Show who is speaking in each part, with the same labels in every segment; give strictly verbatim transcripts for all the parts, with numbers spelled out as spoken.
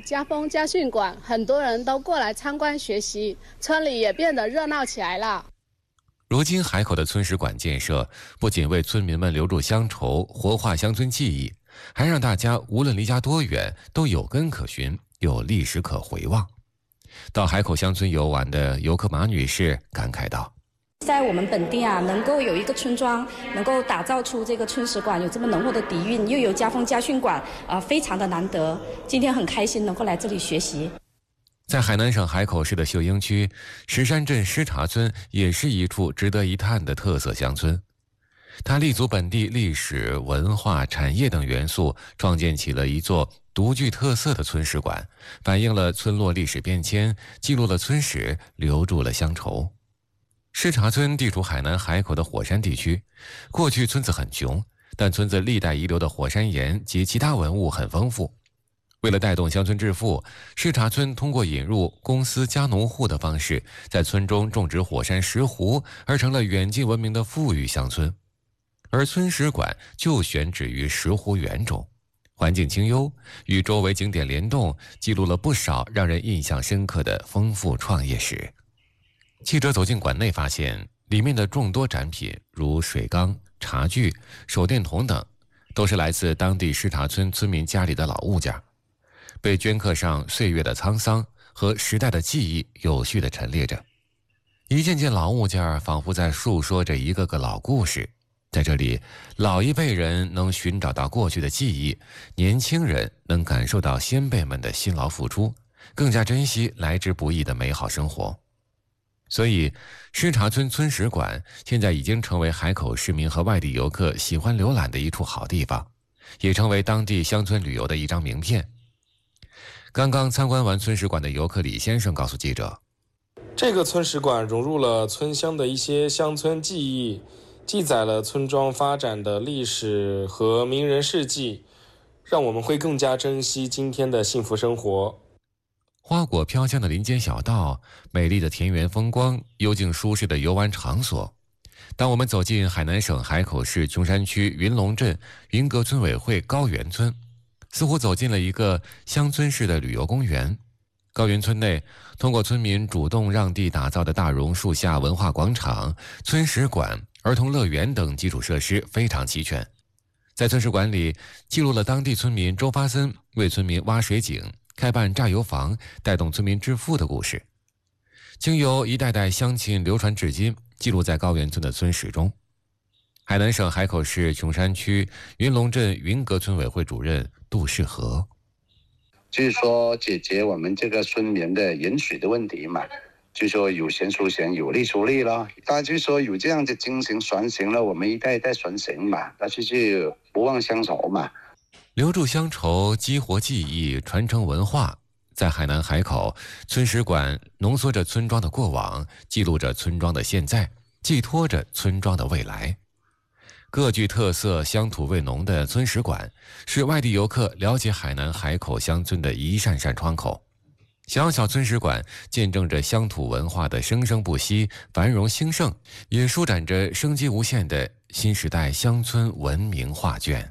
Speaker 1: 家风家训馆，很多人都过来参观学习，村里也变得热闹起来了。
Speaker 2: 如今海口的村史馆建设，不仅为村民们留住乡愁、活化乡村记忆，还让大家无论离家多远，都有根可循，有历史可回望。到海口乡村游玩的游客马女士感慨道：
Speaker 3: 在我们本地啊，能够有一个村庄，能够打造出这个村史馆，有这么浓厚的底蕴，又有家风家训馆，啊、呃，非常的难得。今天很开心能够来这里学习。
Speaker 2: 在海南省海口市的秀英区，石山镇施茶村也是一处值得一探的特色乡村。它立足本地历史、文化、产业等元素，创建起了一座独具特色的村史馆，反映了村落历史变迁，记录了村史，留住了乡愁。施茶村地处海南海口的火山地区，过去村子很穷，但村子历代遗留的火山岩及其他文物很丰富。为了带动乡村致富，施茶村通过引入公司加农户的方式，在村中种植火山石斛，而成了远近闻名的富裕乡村。而村史馆就选址于石斛园中，环境清幽，与周围景点联动，记录了不少让人印象深刻的丰富创业史。记者走进馆内，发现里面的众多展品，如水缸、茶具、手电筒等，都是来自当地施茶村村民家里的老物件，被镌刻上岁月的沧桑和时代的记忆有序地陈列着。一件件老物件仿佛在述说着一个个老故事。在这里，老一辈人能寻找到过去的记忆，年轻人能感受到先辈们的辛劳付出，更加珍惜来之不易的美好生活。所以，施茶村村史馆现在已经成为海口市民和外地游客喜欢浏览的一处好地方，也成为当地乡村旅游的一张名片。刚刚参观完村史馆的游客李先生告诉记者，
Speaker 4: 这个村史馆融入了村乡的一些乡村记忆，记载了村庄发展的历史和名人事迹，让我们会更加珍惜今天的幸福生活。
Speaker 2: 花果飘香的林间小道，美丽的田园风光，幽静舒适的游玩场所。当我们走进海南省海口市琼山区云龙镇云阁村委会高原村，似乎走进了一个乡村式的旅游公园。高原村内，通过村民主动让地打造的大榕树下文化广场、村史馆、儿童乐园等基础设施非常齐全。在村史馆里，记录了当地村民周发森为村民挖水井、开办榨油坊，带动村民致富的故事，经由一代代乡亲流传至今，记录在高原村的村史中。海南省海口市琼山区云龙镇云阁村委会主任杜世和，
Speaker 5: 就是说解决我们这个村民的饮水的问题嘛，就说有钱出钱，有力出力了。大家就说有这样的精神传承了，我们一代一代传承嘛，那就是不忘乡愁嘛。
Speaker 2: 留住乡愁，激活记忆，传承文化。在海南海口，村史馆浓缩着村庄的过往，记录着村庄的现在，寄托着村庄的未来。各具特色、乡土味浓的村史馆，是外地游客了解海南海口乡村的一扇扇窗口。小小村史馆见证着乡土文化的生生不息、繁荣兴盛，也舒展着生机无限的新时代乡村文明画卷。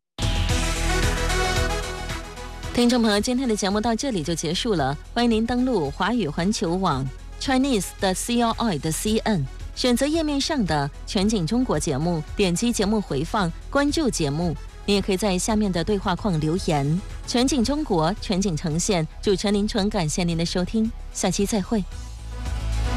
Speaker 6: 听众朋友，今天的节目到这里就结束了，欢迎您登录华语环球网 Chinese 的 C L I 的 C N， 选择页面上的全景中国节目，点击节目回放，关注节目。你也可以在下面的对话框留言。全景中国，全景呈现，主持人林纯，感谢您的收听，下期再会。